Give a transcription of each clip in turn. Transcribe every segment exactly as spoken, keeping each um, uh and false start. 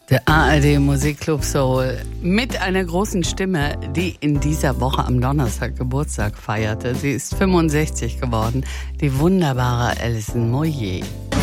Der A R D Musikclub Soul mit einer großen Stimme, die in dieser Woche am Donnerstag Geburtstag feierte. Sie ist fünfundsechzig geworden, die wunderbare Alison Moyet.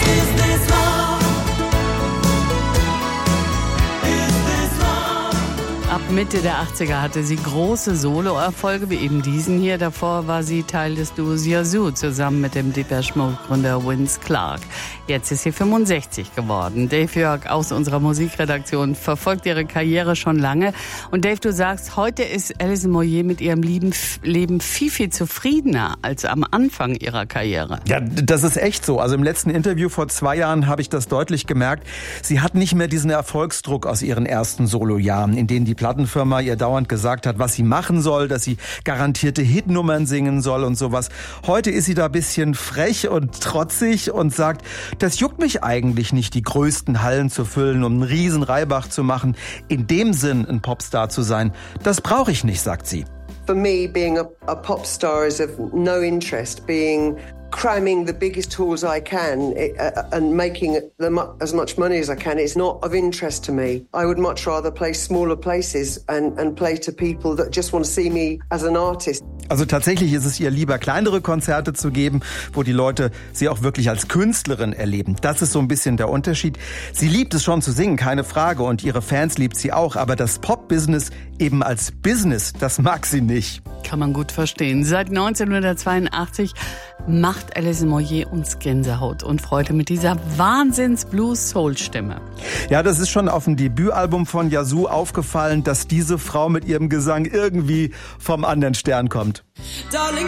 Ab Mitte der achtziger hatte sie große Soloerfolge, wie eben diesen hier. Davor war sie Teil des Duos Yazoo zusammen mit dem Depeche Mode-Gründer Vince Clarke. Jetzt ist sie fünfundsechzig geworden. Dave Jörg aus unserer Musikredaktion verfolgt ihre Karriere schon lange. Und Dave, du sagst, heute ist Alison Moyet mit ihrem Leben viel, viel zufriedener als am Anfang ihrer Karriere. Ja, das ist echt so. Also im letzten Interview vor zwei Jahren habe ich das deutlich gemerkt. Sie hat nicht mehr diesen Erfolgsdruck aus ihren ersten Solojahren, in denen die Plattenfirma ihr dauernd gesagt hat, was sie machen soll, dass sie garantierte Hitnummern singen soll und sowas. Heute ist sie da ein bisschen frech und trotzig und sagt, das juckt mich eigentlich nicht, die größten Hallen zu füllen, um einen riesen Reibach zu machen. In dem Sinn, ein Popstar zu sein, das brauche ich nicht, sagt sie. For me, being a, a pop star is of no interest. Being cramming the biggest tools I can it, uh, and making the mu- as much money as I can is not of interest to me. I would much rather play smaller places and, and play to people that just want to see me as an artist. Also tatsächlich ist es ihr lieber, kleinere Konzerte zu geben, wo die Leute sie auch wirklich als Künstlerin erleben. Das ist so ein bisschen der Unterschied. Sie liebt es schon zu singen, keine Frage, und ihre Fans liebt sie auch. Aber das Pop-Business eben als Business, das mag sie nicht. Kann man gut verstehen. Seit neunzehnhundertzweiundachtzig macht Alison Moyet uns Gänsehaut und Freude mit dieser Wahnsinns-Blues-Soul-Stimme. Ja, das ist schon auf dem Debütalbum von Yazoo aufgefallen, dass diese Frau mit ihrem Gesang irgendwie vom anderen Stern kommt.